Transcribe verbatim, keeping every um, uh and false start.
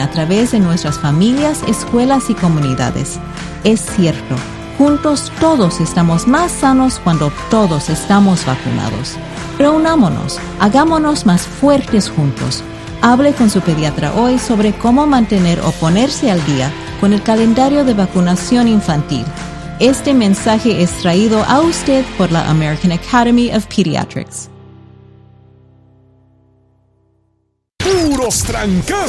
a través de nuestras familias, escuelas y comunidades. Es cierto, juntos todos estamos más sanos cuando todos estamos vacunados. Reunámonos, hagámonos más fuertes juntos. Hable con su pediatra hoy sobre cómo mantener o ponerse al día con el calendario de vacunación infantil. Este mensaje es traído a usted por la American Academy of Pediatrics. ¡Puros trancazos!